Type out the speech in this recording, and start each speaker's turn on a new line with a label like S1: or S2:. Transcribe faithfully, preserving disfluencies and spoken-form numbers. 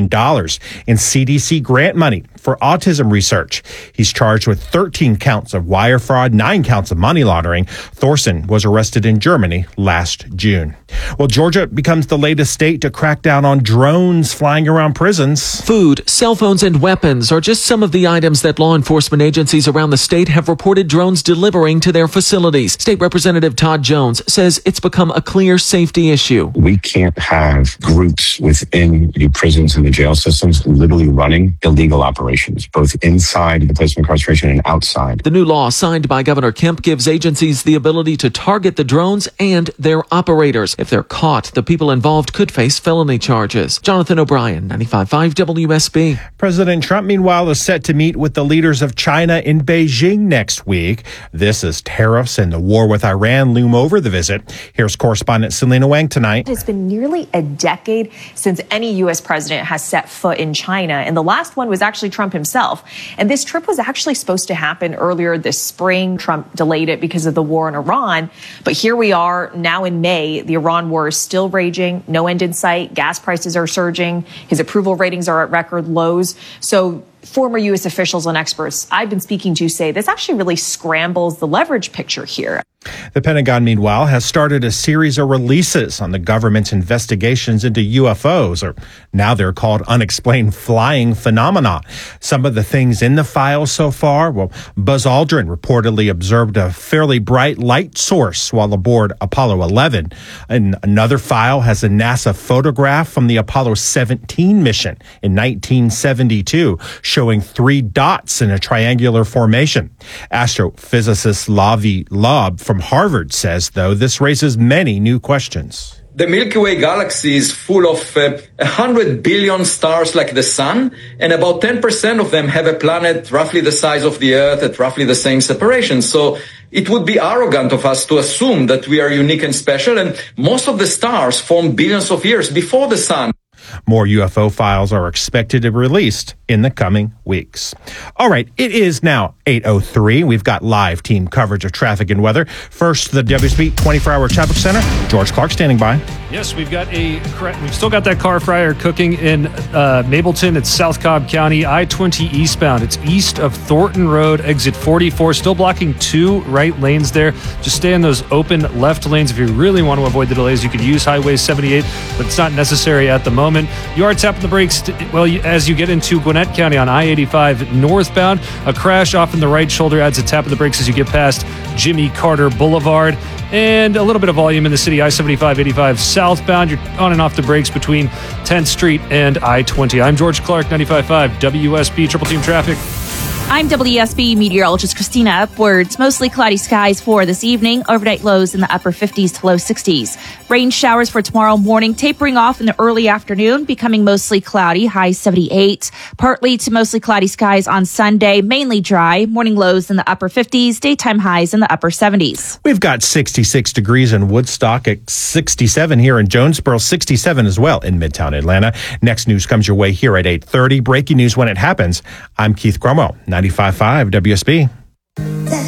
S1: million dollars in C D C grant money for autism research. He's charged with thirteen counts of wire fraud, nine counts of money laundering. Thorson was arrested in Germany last June. Well, Georgia becomes the latest state to crack down on drones flying around prisons.
S2: Food, cell phones, and weapons are just some of the items that law enforcement agencies around the state have reported drones delivering to their facilities. State Representative Todd Jones says it's become a clear safety issue.
S3: We can't have groups within the prisons and the jail systems literally running illegal operations, both inside the place of incarceration and outside.
S2: The new law signed by Governor Kemp gives agencies the ability to target the drones and their operators. If they're caught, the people involved could face felony charges. Jonathan O'Brien, ninety-five point five W S B.
S1: President Trump, meanwhile, is set to meet with the leaders of China in Beijing next week. This as tariffs and the war with Iran loom over the visit. Here's correspondent Selena Wang tonight.
S4: It's been nearly a decade since any U S president has set foot in China, and the last one was actually Trump himself. And this trip was actually supposed to happen earlier this spring. Trump delayed it because of the war in Iran. But here we are now in May. The Iran war is still raging, no end in sight. Gas prices are surging. His approval ratings are at record lows. So former U S officials and experts I've been speaking to say this actually really scrambles the leverage picture here.
S1: The Pentagon, meanwhile, has started a series of releases on the government's investigations into U F Os, or now they're called unexplained flying phenomena. Some of the things in the files so far, well, Buzz Aldrin reportedly observed a fairly bright light source while aboard Apollo eleven. And another file has a NASA photograph from the Apollo seventeen mission in nineteen seventy-two, showing three dots in a triangular formation. Astrophysicist Lavi Loeb from Harvard says, though, this raises many new questions.
S5: The Milky Way galaxy is full of uh, one hundred billion stars like the sun, and about ten percent of them have a planet roughly the size of the Earth at roughly the same separation. So it would be arrogant of us to assume that we are unique and special, and most of the stars formed billions of years before the sun.
S1: More U F O files are expected to be released in the coming weeks. All right, it is now eight oh three. We've got live team coverage of traffic and weather. First, the W S B twenty-four hour Traffic Center. George Clark standing by.
S6: Yes, we've got a we've still got that car fryer cooking in uh, Mableton. It's South Cobb County, I twenty eastbound. It's east of Thornton Road, exit forty-four. Still blocking two right lanes there. Just stay in those open left lanes. If you really want to avoid the delays, you could use Highway seventy-eight, but it's not necessary at the moment. You are tapping the brakes to, well, as you get into Gwinnett County on I eighty-five northbound. A crash off in the right shoulder adds a tap of the brakes as you get past Jimmy Carter Boulevard. And a little bit of volume in the city, I seventy-five eighty-five southbound. You're on and off the brakes between tenth Street and I twenty. I'm George Clark, ninety-five point five W S B Triple Team Traffic.
S7: I'm W S B meteorologist Christina Upwards. Mostly cloudy skies for this evening. Overnight lows in the upper fifties to low sixties. Rain showers for tomorrow morning, tapering off in the early afternoon, becoming mostly cloudy, high seventy-eight. Partly to mostly cloudy skies on Sunday, mainly dry. Morning lows in the upper fifties, daytime highs in the upper seventies.
S1: We've got sixty-six degrees in Woodstock, at sixty-seven here in Jonesboro, sixty-seven as well in Midtown Atlanta. Next news comes your way here at eight thirty. Breaking news when it happens. I'm Keith Gromo, ninety-five point five W S B.